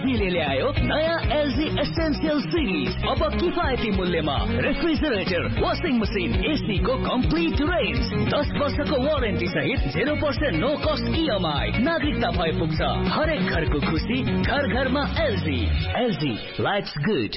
एलजीले ल्यायो नयाँ LG essential series. अब किफायती मूल्यमा रेफ्रिजरेटर, वाशिङ मसिन, एसी को कम्प्लिट रेन्ज, 10 वर्षको वारेन्टी सहित 0% नो कस्ट इएमआई। नागरिकता भए पुग्छ हरेक घरको खुसी, घर घरमा एलजी। LG lights good.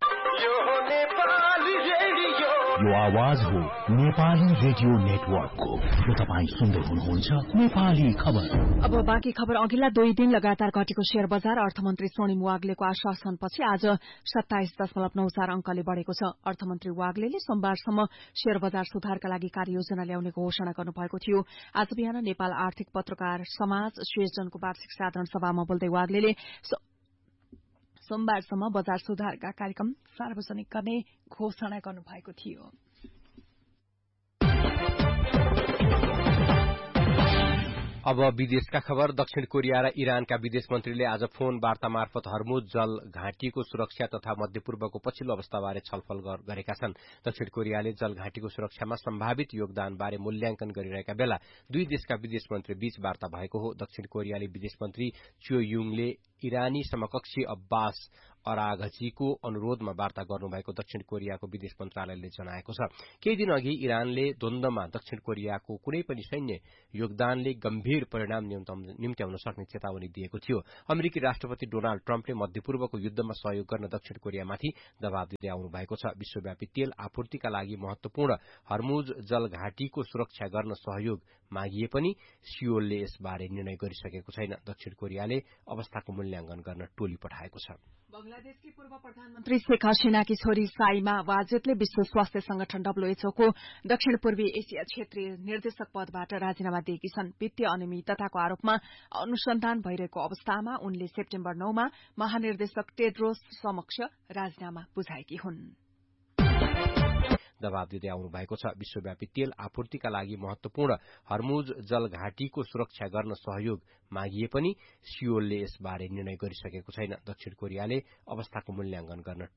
यो आवाज हो नेपाली रेडियो नेटवर्कको। यो तपाईँ सुन्दै हुनुहुन्छ नेपाली खबर। अब बाँकी खबर। अघिल्ला 2 दिन लगातार घटेको शेयर बजार अर्थमन्त्री स्वर्णिम वाग्लेको आश्वासनपछि आज 27.94 अंकले बढ़ेको छ। अर्थमन्त्री वाग्लेले सोमबारसम्म शेयर बजार सुधारका लागि कार्ययोजना ल्याउने घोषणा गर्नुभएको थियो। आज बिहान नेपाल आर्थिक पत्रकार समाज स्वेजनको वार्षिक साधारण सभामा बोल्दै वाग्लेले सोमबारसम्म बजार सुधारका कार्यक्रम सार्वजनिक गर्ने घोषणा गर्नुभएको थियो। अब विदेशका खबर। दक्षिण कोरिया र इरानका विदेश मन्त्रीले आज फोन वार्ता मार्फत हर्मुज जल घाटीको सुरक्षा तथा मध्यपूर्वको पछिल्लो अवस्थाबारे छलफल गरेका छन्। दक्षिण कोरियाले जल घाटीको सुरक्षामा सम्भावित योगदानबारे मूल्याङ्कन गरिरहेका बेला दुई देशका विदेश मन्त्री बीच वार्ता भएको हो। दक्षिण कोरियाली विदेश मन्त्री च्यो युङले इरानी समकक्षी अब्बास अराघचीको अनुरोधमा वार्ता गर्नुभएको दक्षिण कोरियाको विदेश मन्त्रालयले जनाएको छ। केही दिन अघि इरानले द्वन्द्वमा दक्षिण कोरियाको कुनै पनि सैन्य योगदानले गम्भीर परिणाम निम्त्याउन सक्ने चेतावनी दिएको थियो। अमेरिकी राष्ट्रपति डोनाल्ड ट्रम्पले मध्यपूर्वको युद्धमा सहयोग गर्न दक्षिण कोरियामाथि दबाव दिँदै आउनु भएको छ। विश्वव्यापी तेल आपूर्तिका लागि महत्वपूर्ण हर्मुज जलघाटीको सुरक्षा गर्न सहयोग मागिए पनि सियोलले यसबारे निर्णय गरिसकेको छैन। दक्षिण कोरियाले अवस्थाको मूल्याङ्कन गर्न टोली पठाएको छ। बंगलादेशकी पूर्व प्रधानमन्त्री शेख हसिनाकी छोरी साइमा वाजेदले विश्व स्वास्थ्य संगठन WHO को दक्षिण पूर्वी एसिया क्षेत्रीय निर्देशक पदबाट राजीनामा दिएकी छन्। वित्तीय अनियमितताको आरोपमा अनुसन्धान भइरहेको अवस्थामा उनले सेप्टेम्बर 9 मा महानिर्देशक टेड्रोस समक्ष राजीनामा बुझाएकी हुन्। दबाव दिँदै आउनु भएको छ। विश्वव्यापी तेल आपूर्तिका लागि महत्वपूर्ण हर्मुज जलघाटीको सुरक्षा गर्न सहयोग मागिए पनि सियोलले यसबारे निर्णय गरिसकेको छैन। दक्षिण कोरियाले अवस्थाको मूल्याङ्कन गर्न